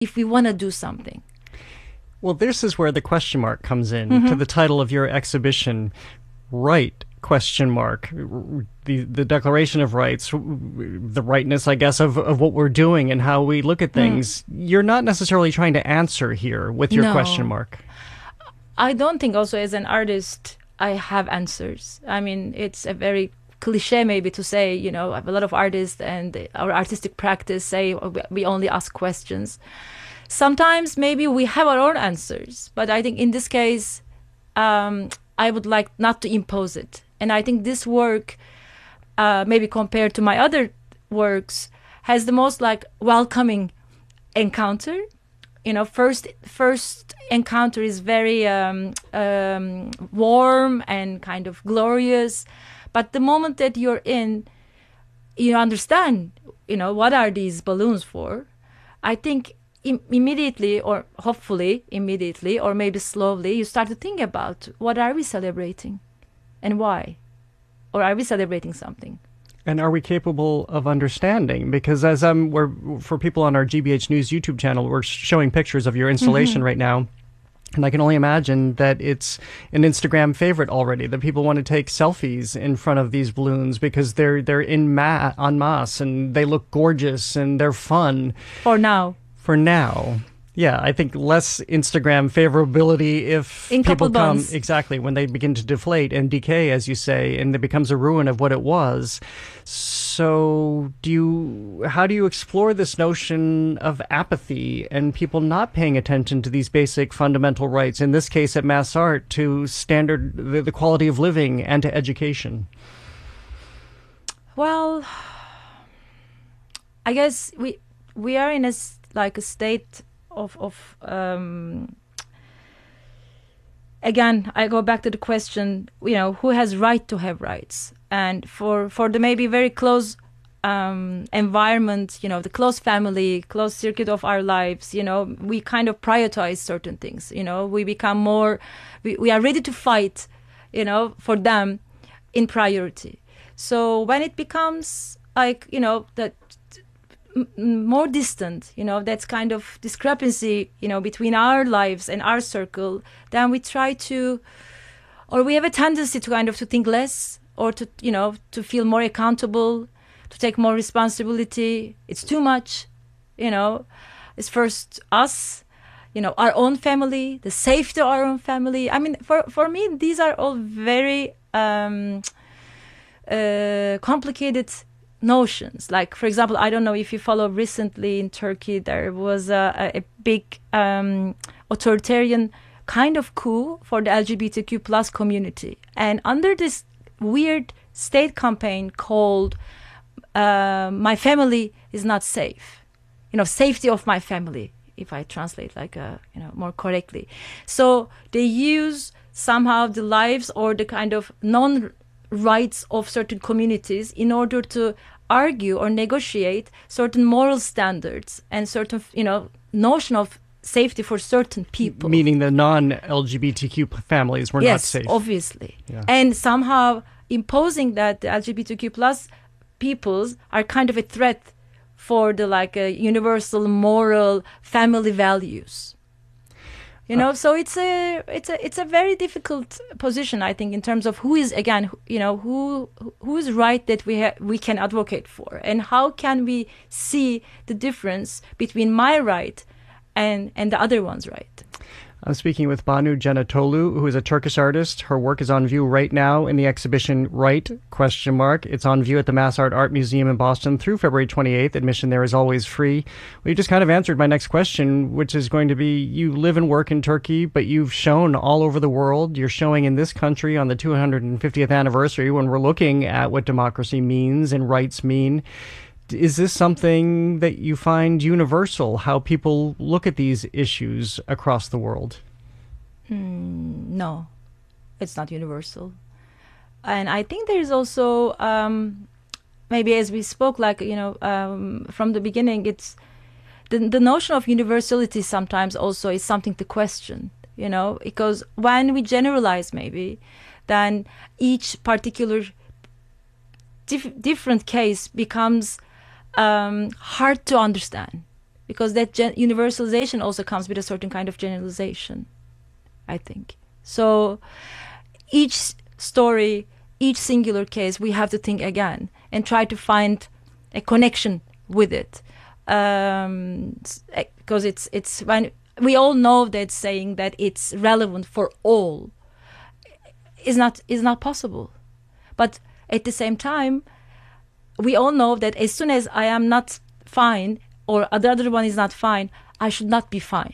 if we want to do something. Well, this is where the question mark comes in to the title of your exhibition, Right? Question mark. The Declaration of Rights, the rightness, I guess, of what we're doing and how we look at things. You're not necessarily trying to answer here with your question mark. I don't think also as an artist I have answers. I mean, it's a very cliche maybe to say, you know, a lot of artists and our artistic practice say we only ask questions. Sometimes maybe we have our own answers, but I think in this case, I would like not to impose it. And I think this work, maybe compared to my other works, has the most like welcoming encounter. You know, first encounter is very warm and kind of glorious. But the moment that you're in, you understand, you know, what are these balloons for? I think immediately, or hopefully immediately, or maybe slowly, you start to think about what are we celebrating and why? Or are we celebrating something? And are we capable of understanding? Because as for people on our GBH News YouTube channel, we're showing pictures of your installation right now. And I can only imagine that it's an Instagram favorite already, that people want to take selfies in front of these balloons because they're en masse and they look gorgeous and they're fun. For now. Yeah, I think less Instagram favorability if in people come, months. exactly, when they begin to deflate and decay, as you say, and it becomes a ruin of what it was. So how do you explore this notion of apathy and people not paying attention to these basic fundamental rights, in this case at Mass Art, to the quality of living and to education? Well, I guess we are in a state of again, I go back to the question, you know, who has right to have rights? And for the maybe very close environment, you know, the close family, close circuit of our lives, you know, we kind of prioritize certain things, you know, we become more, we are ready to fight, you know, for them in priority. So when it becomes like, you know, that more distant, you know, that's kind of discrepancy, you know, between our lives and our circle, then we try to, or we have a tendency to kind of to think less, or to, you know, to feel more accountable, to take more responsibility. It's too much, you know. It's first us, you know, our own family, the safety of our own family. I mean, for me, these are all very complicated notions. Like, for example, I don't know if you follow, recently in Turkey there was a big authoritarian kind of coup for the LGBTQ plus community, and under this weird state campaign called "My family is not safe," you know, safety of my family, if I translate like you know, more correctly. So they use somehow the lives or the kind of non-rights of certain communities in order to argue or negotiate certain moral standards and certain, you know, notion of safety for certain people. Meaning the non-LGBTQ families were not safe. Yes, obviously. Yeah. And somehow imposing that the LGBTQ plus peoples are kind of a threat for the like universal moral family values. You know, so it's a very difficult position, I think, in terms of who is, again, you know, who's right that we can advocate for, and how can we see the difference between my right and the other one's right. I'm speaking with Banu Cennet-Olu, who is a Turkish artist. Her work is on view right now in the exhibition Right? It's on view at the Mass Art Museum in Boston through February 28th. Admission there is always free. Well, you just kind of answered my next question, which is going to be, you live and work in Turkey, but you've shown all over the world. You're showing in this country on the 250th anniversary, when we're looking at what democracy means and rights mean. Is this something that you find universal, how people look at these issues across the world? No, it's not universal. And I think there's also, maybe as we spoke, like, you know, from the beginning, it's the notion of universality sometimes also is something to question, you know, because when we generalize maybe, then each particular different case becomes hard to understand, because that universalization also comes with a certain kind of generalization, I think. So each story, each singular case, we have to think again and try to find a connection with it, because it's when we all know that saying that it's relevant for all is not possible. But at the same time, we all know that as soon as I am not fine or the other one is not fine, I should not be fine.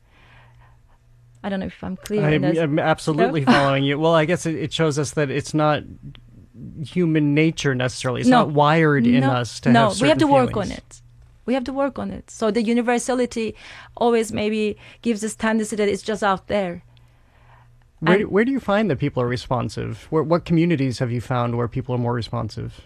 I don't know if I'm clear. I'm absolutely following you. Well, I guess it shows us that it's not human nature necessarily. It's not wired in us to have certain we have to work feelings. on it. We have to work on it. So the universality always maybe gives this tendency that it's just out there. Where do you find that people are responsive? What communities have you found where people are more responsive?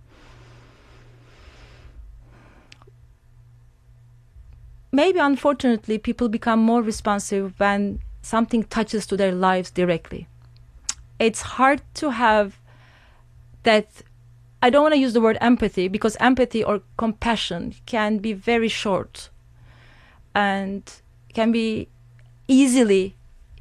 Maybe, unfortunately, people become more responsive when something touches to their lives directly. It's hard to have that. I don't want to use the word empathy, because empathy or compassion can be very short and can be easily,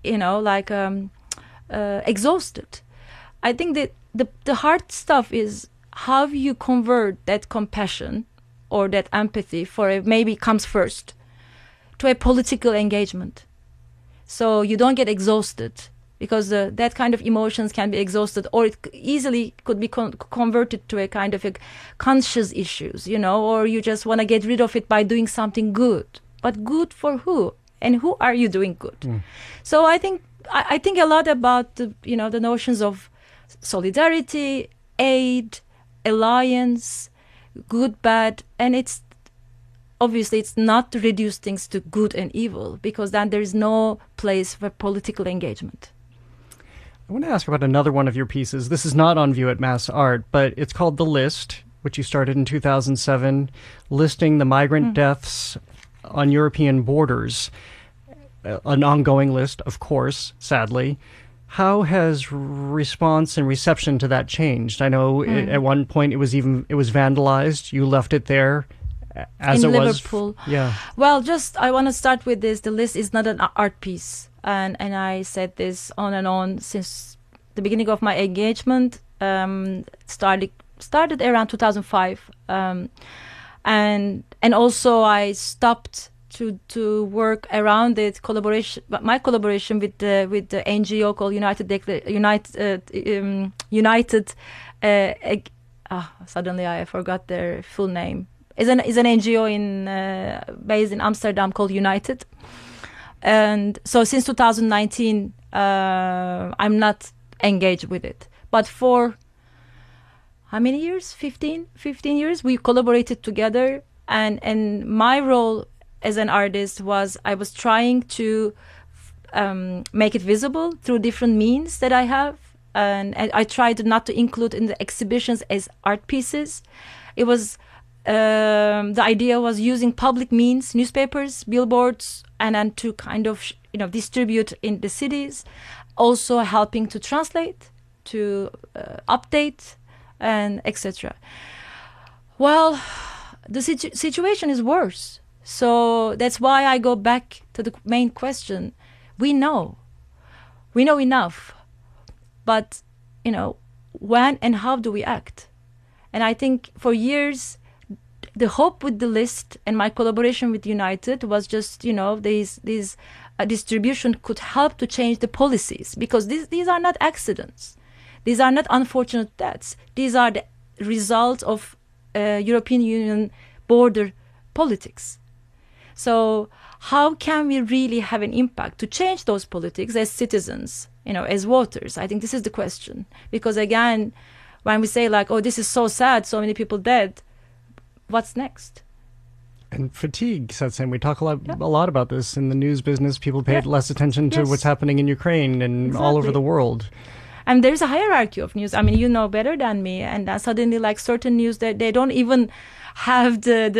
exhausted. I think that the hard stuff is how you convert that compassion or that empathy maybe comes first to a political engagement. So you don't get exhausted, because that kind of emotions can be exhausted, or it easily could be converted to a kind of conscious issues, or you just want to get rid of it by doing something good. But good for who? And who are you doing good? So I think a lot about the notions of solidarity, aid, alliance, good, bad, and it's not to reduce things to good and evil, because then there is no place for political engagement. I want to ask about another one of your pieces. This is not on view at Mass Art, but it's called The List, which you started in 2007, listing the migrant deaths on European borders. An ongoing list, of course, sadly. How has response and reception to that changed? I know at one point it was vandalized. You left it there as in it Liverpool. was. Yeah. Well, I want to start with this. The list is not an art piece. And I said this on and on since the beginning of my engagement. Started around 2005, and also I stopped to work around it. My collaboration with the NGO called suddenly I forgot their full name. Is an NGO based in Amsterdam called United. And so since 2019, I'm not engaged with it. But for how many years? 15 years, we collaborated together. And my role as an artist was I was trying to make it visible through different means that I have. And I tried not to include in the exhibitions as art pieces. It was the idea was using public means, newspapers, billboards, and then to kind of distribute in the cities, also helping to translate, to update, and etc. Well, the situation is worse, so that's why I go back to the main question. We know enough, but when and how do we act? And I think for years, the hope with the list and my collaboration with United was just, these distribution could help to change the policies, because these are not accidents. These are not unfortunate deaths. These are the results of European Union border politics. So how can we really have an impact to change those politics as citizens, as voters? I think this is the question. Because again, when we say this is so sad, so many people dead, what's next? And fatigue sets in. We talk a lot about this in the news business. People pay less attention to what's happening in Ukraine and all over the world. And there's a hierarchy of news. I mean, you know better than me. And suddenly, certain news, that they don't even have they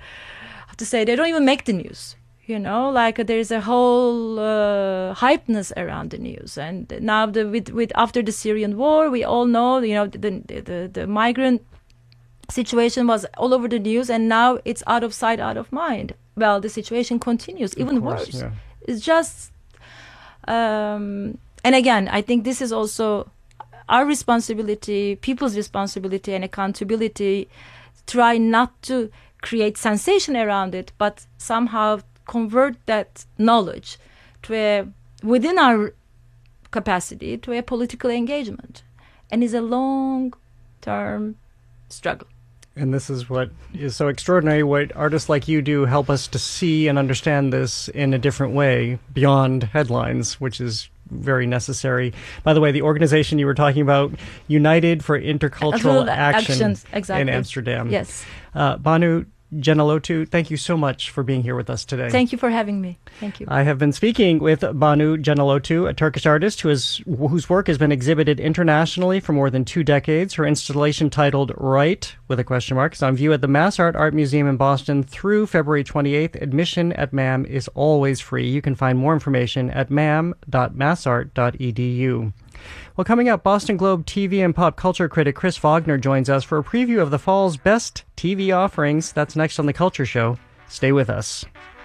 don't even make the news. There's a whole hypeness around the news. And now after the Syrian war, we all know, the migrant situation was all over the news, and now it's out of sight, out of mind. well, the situation continues, even worse. Yeah. It's just, and again, I think this is also our responsibility, people's responsibility and accountability. Try not to create sensation around it, but somehow convert that knowledge to within our capacity to a political engagement, and is a long-term struggle. And this is what is so extraordinary. What artists like you do help us to see and understand this in a different way beyond headlines, which is very necessary. By the way, the organization you were talking about, United for Intercultural Action exactly. in Amsterdam. Yes. Banu Jenalotu, thank you so much for being here with us today. Thank you for having me. Thank you. I have been speaking with Banu Jenalotu, a Turkish artist whose work has been exhibited internationally for more than 2 decades. Her installation titled Right, with a question mark, is on view at the Massart Art Museum in Boston through February 28th. Admission at MAM is always free. You can find more information at mam.massart.edu. Well, coming up, Boston Globe TV and pop culture critic Chris Wagner joins us for a preview of the fall's best TV offerings. That's next on The Culture Show. Stay with us.